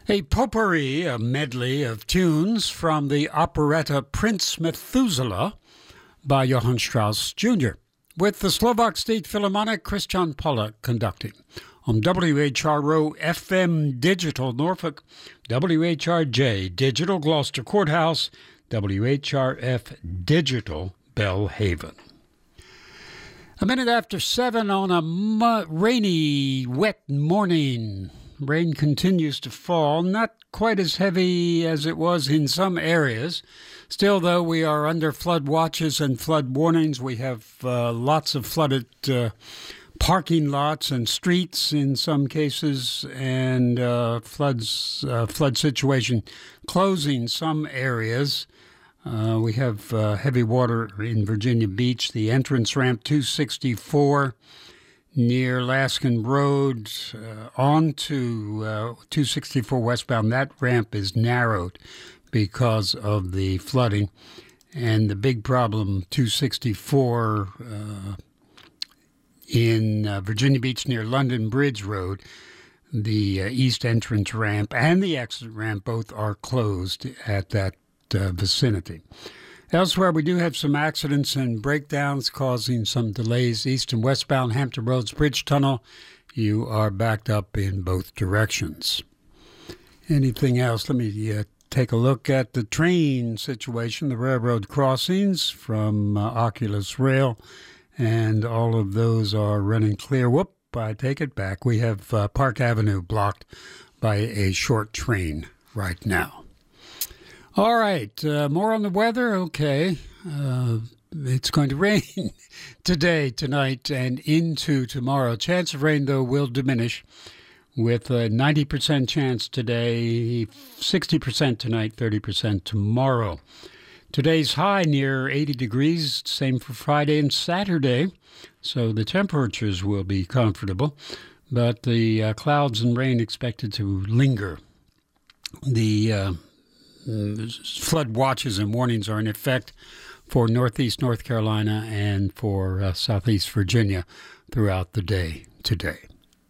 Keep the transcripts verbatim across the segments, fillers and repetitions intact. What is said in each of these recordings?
A potpourri, a medley of tunes from the operetta Prince Methuselah by Johann Strauss Junior, with the Slovak State Philharmonic Christian Pollack conducting. On W H R O F M Digital Norfolk, W H R J Digital Gloucester Courthouse, W H R F Digital Bellhaven. A minute after seven on a mu- rainy, wet morning. Rain continues to fall, not quite as heavy as it was in some areas. Still, though, we are under flood watches and flood warnings. We have uh, lots of flooded uh, parking lots and streets in some cases, and uh, floods, uh, flood situation closing some areas. Uh, we have uh, heavy water in Virginia Beach, the entrance ramp two sixty-four near Laskin Road uh, on to uh, two sixty-four westbound. That ramp is narrowed because of the flooding. And the big problem, two sixty-four uh, in uh, Virginia Beach near London Bridge Road, the uh, east entrance ramp and the exit ramp both are closed at that uh, vicinity. Elsewhere, we do have some accidents and breakdowns causing some delays. East and westbound Hampton Roads Bridge Tunnel, you are backed up in both directions. Anything else? Let me uh, take a look at the train situation, the railroad crossings from uh, Oculus Rail, and all of those are running clear. Whoop, I take it back. We have uh, Park Avenue blocked by a short train right now. All right, uh, more on the weather. Okay, uh, it's going to rain today, tonight, and into tomorrow. Chance of rain, though, will diminish with a ninety percent chance today, sixty percent tonight, thirty percent tomorrow. Today's high near eighty degrees, same for Friday and Saturday, so the temperatures will be comfortable, but the uh, clouds and rain expected to linger. The uh, flood watches and warnings are in effect for northeast North Carolina and for uh, southeast Virginia throughout the day today.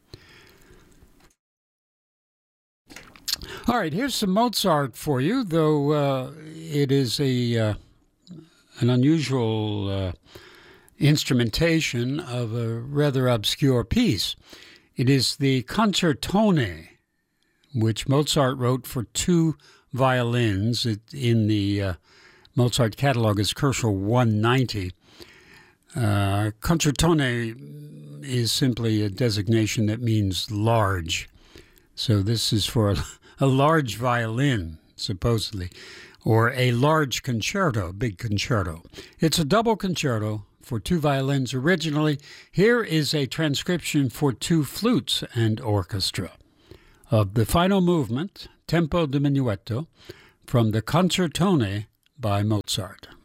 All right, here's some Mozart for you, though uh, it is a uh, an unusual uh, instrumentation of a rather obscure piece. It is the Concertone, which Mozart wrote for two violins. It, in the uh, Mozart catalog is Koelschel one ninety. Uh, Concertone is simply a designation that means large. So this is for a, a large violin, supposedly, or a large concerto, big concerto. It's a double concerto for two violins originally. Here is a transcription for two flutes and orchestra of the final movement, Tempo di Minuetto, from the Concertone by Mozart.